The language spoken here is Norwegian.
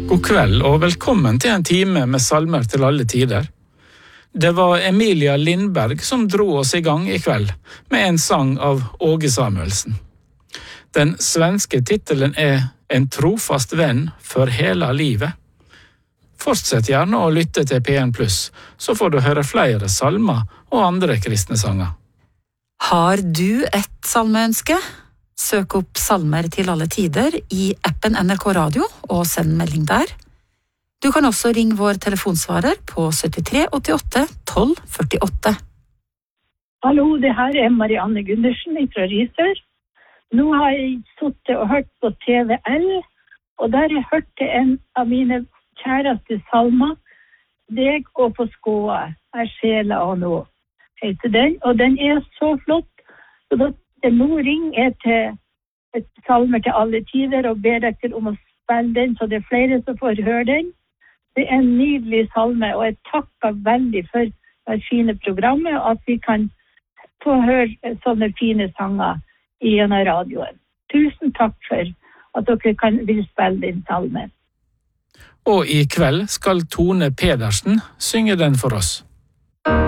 God kveld og velkommen til en time med salmer til alle tider. Det var Emilia Lindberg som dro oss i gang i kveld med en sang av Åge Samuelsen. Den svenske titelen En trofast venn for hele livet. Fortsett gjerne å lytte til P1+, så får du høre flere salmer og andre kristne sanger. Har du et salmeønske? Søk opp salmer til alle tider i appen NRK Radio og send melding der. Du kan også ringe vår telefonsvarer på 73 88 12 48. Hallo, det her Marianne Gundersen fra Risør. Nå har jeg suttet og hørt på TVL, og der jeg hørte en av mine kjæreste salmer, Deg og på skåa, sjela og nå, heter den, og den så flott. Så da nå ringer jeg til et salmer til alle tider og ber dere om å spille den, så det flere som får høre den. Det en nydelig salme, og jeg takker veldig for det fine programmet, og at vi kan få høre sånne fine sanger i en av radioen. Tusen takk for at dere vil spille den salmen. Og i kveld skal Tone Pedersen synge den for oss.